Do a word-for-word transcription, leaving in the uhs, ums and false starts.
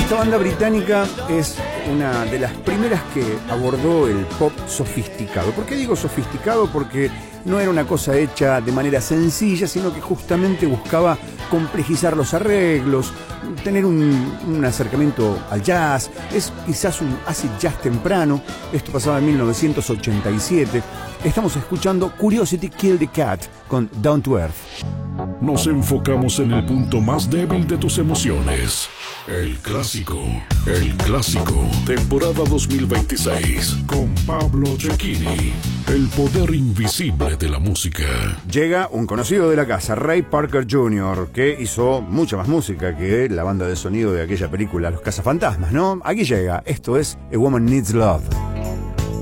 Esta banda británica es una de las primeras que abordó el pop sofisticado. ¿Por qué digo sofisticado? Porque no era una cosa hecha de manera sencilla, sino que justamente buscaba complejizar los arreglos, tener un, un acercamiento al jazz. Es quizás un acid jazz temprano. Esto pasaba en mil novecientos ochenta y siete. Estamos escuchando Curiosity Killed the Cat con Down to Earth. Nos enfocamos en el punto más débil de tus emociones. El clásico, el clásico, temporada dos mil veintiséis, con Pablo Cecchini, el poder invisible de la música. Llega un conocido de la casa, Ray Parker junior, que hizo mucha más música que la banda de sonido de aquella película Los Cazafantasmas, ¿no? Aquí llega, esto es A Woman Needs Love.